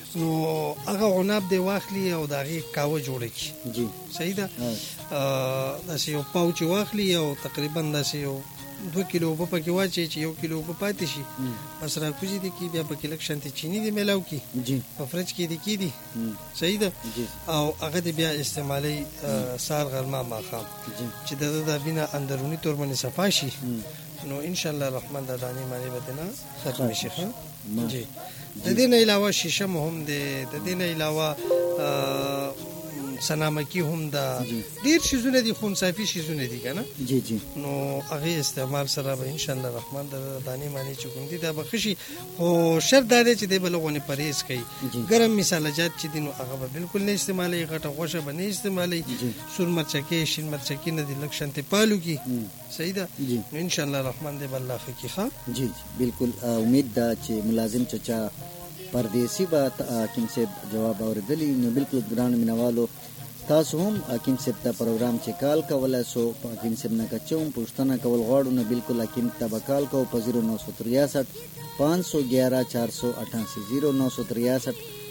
نو هغه عناب دی واخلي او د هغې کاوه جوړه کړي. جی صحیح ده. داسې یو پاوچ واخلي او تقریبا داسې یو 2 کیلو اوبه پکې واچوي چې 1 کیلو اوبه پاتې شي. بس راکوزي دي کې بیا پکې لږ شانتې چینی دي میلاو کړي. جی په فرج کې دي کېدي. صحیح ده. او هغه دې بیا استعمالوي سهار غرمه ماښام چې د وینه اندروني طور باندې صفا شي. نو ان شاء الله الرحمن د دانې معنی به نه ختم شي. جی د دې نه علاوه شیشه هم ده. د دې نه علاوه سنامکی هم ده. ډیر شیزونه دي خون صافي شیزونه دي کنه. جی جی نو هغه استعمال سره به ان شاء الله الرحمن د دانې معنی چې کوم دي دا به خشي. خو شرط دا دی چې د بلغونه پرهیز کوي. ګرم مثالجات چې دي نو هغه به بالکل نه استعمالي. غټه غوښه به نه استعمالي. سور مرچکي شین مرچکي نه دي لږ شانتې پالو کی. صحیح ده. نو ان شاء الله الرحمن دې الله خکی ښه. جی جی بالکل امید ده چې ملازم چچا پردیسی با حکیم صاحب جواب اوریدلی. نو بالکل ګران مینوالو تاسو هم حکیم صاحب ته پروګرام چې کال کولای سو حکیم صاحب نه کچوم پوښتنه کول غواړو نو بالکل حکیم ته به کال کو په 0963 511 488 0963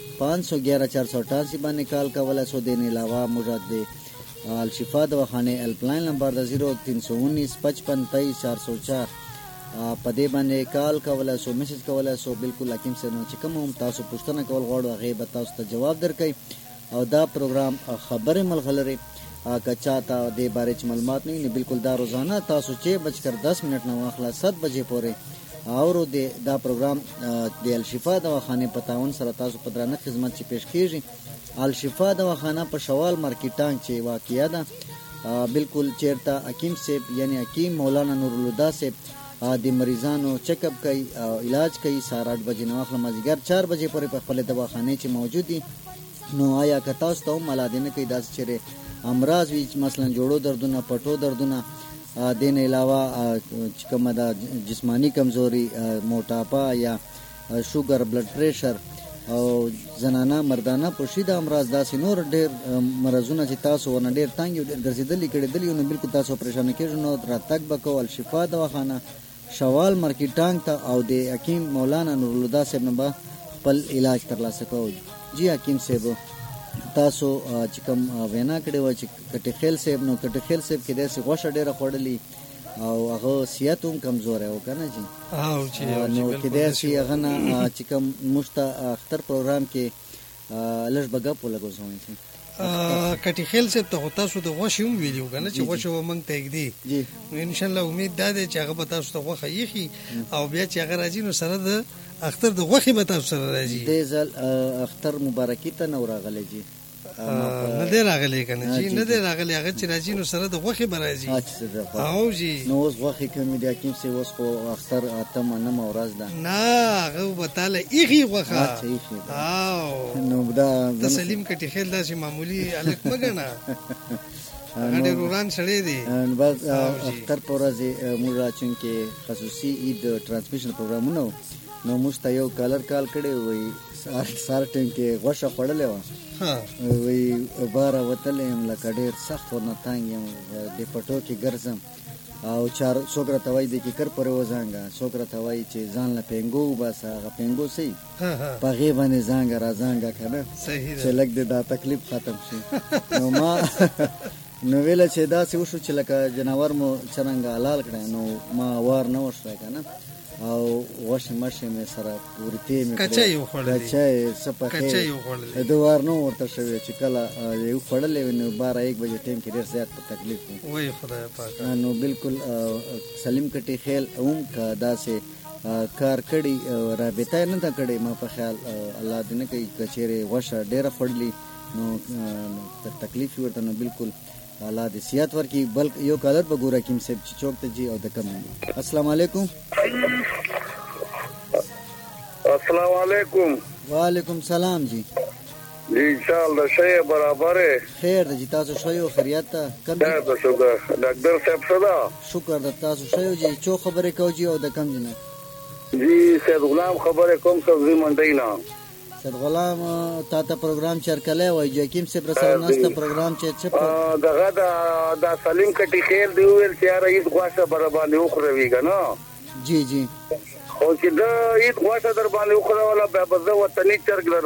511 488 باندې کال کولای سو. دین علاوه مراد دی الشفا دواخانه هیلپلاین نمبر د 0319 55 23 404 په دې باندې کال کولای سو میسج کولای سو. بالکل حکیم صاحب چې کوم هم تاسو پوښتنه کول غواړو هغه به تاسو ته جواب درکړي. او دا پروګرام خبره ملغلره کچا ته د باره چ معلومات نه بالکل دا روزانه تاسو 6:10 نه واخلا 7 بجې پورې او دا پروګرام د الشفا دواخانه په تعاون سره تاسو په درنه خدمت چې پیش کیږي. الشفا دواخانه په شوال مارکیټانګ چې واقعیا ده. بالکل چیرته حکیم صاحب یعنی حکیم مولانا نور الهدى صاحب د مریضانو چیک اپ کوي او علاج کوي. سهار 8 بجې نه واخلا مازیګر 4 بجې پورې په خپل دواخانه چې موجود دي. نو آیا که تاسو ته ملادینه کوي داسې چیرې امراض وي مثلا جوړو دردونه پټو دردونه دین علاوه چې کومه د جسمانی کمزوري موټاپا یا شوګر بلډ پریشر او زنانه مردانه پوشیده امراض داسې نور ډېر مرزونه چې تاسو ورنه ډېر تنګ ګرځېدلي کړېدلي نو بالکل تاسو پریشانه کېږئ نو راتګ به کوو الشفا دواخانه شوال مارکیټانګ ته او د حکیم مولانا نور الهدى صاحب نه به خپل علاج ترلاسه کوو. جی حکیم صاحب تاسو چې کوم وینا کړې و چې کټي خیل صاحب نو کټي خیل صاحب کې داسې غوښه ډېره خوړلې او هغه صحت هم کمزور و کنه جی. نو کې داسې هغه نه چې کوم مشته اختر پروګرام کې لږ بګپ ولګو ځوان شي کټي خیل صاحب ته تاسو د غوښې هم ویلو کنه چې غوښه ومنګ ته کېدی. نو ان شاء الله امید ده چې هغه به تاسو ته غوښه یخي او بیا چې هغه راځي نو سره د اختر د غوښې به تاسو سره راځي. د ځل اختر مبارکي ته نو راغلی جی نه دی راغلی کنه جی نه دی راغلی هغه چې راځي نو سره د غوښې به راځي. او جی نو اوس غوښې کومې دي حکیم صاحب اوس خو اختر اتمه نمه ورځ ده. نه هغه به تاله ایخي غوښه او نو دا د سلیم کټي خیل داسې معمولی الک مګنه هغه ډوران سړی دی. بس اختر پر ورځ موږ راچون کې خصوصي عید ترانسمیشن پروګرامونه نو موږ ته یو کال کړی وای سار ټیم کې غوښه خوړلې و وای بار وتلې لکه ډېر سخت ورنه تنګ یم د پټو کې ګرځم او چار سوګره توای د کې کر پر وزانګه سوګره توای چې ځان له پنګو بس هغه پنګو سي په غي باندې زانګه راځانګه کنه چې لګ دې دا تکلیف ختم شي. نو ما نو ویل چې دا څه وشو چې لکه جناور مو څنګه حلال کړه نو ما وار نه وشو کنه او غوښه مشه مې سره ورته مې کچای وخوړلې کچای سپخې دوار نو ورته شوی چې کله یو خړلې نو 12-1 بجې ټیم کې ډېر زیات تکلیف وای خدای پاک. نو بالکل سلیم کټي خیل اوم کا داسې کار کړي رابطه نه تا کړي ما په خیال الله دې نه کوي کچېره غوښه ډېره خړلې نو تکلیف ورته نو بالکل الله دې صحت ورکړي. بلک یو کالر په ګوره کیم صاحب چې چوک ته جی او د کم. السلام علیکم. السلام علیکم. وعلیکم سلام جی. ان شاء الله شی برابر ہے. خیر د جی تاسو شویو خیریت ته کم دا شکر ډاکټر صاحب صدا شکر د تاسو شویو جی چو خبره کو جی او د کم جنا جی سید غلام خبره کوم سبزی منډی نه سید غلام تا ته پروګرام چرکلې وای جو کیم سے پرسر نسته پروګرام چې دغه دا سلیم کټی خیر دی ویل چې رئیس غواشه برابر نه خوروي کنه جی جی او چې دا ایت غواشه در باندې خورولا به وطني چرګ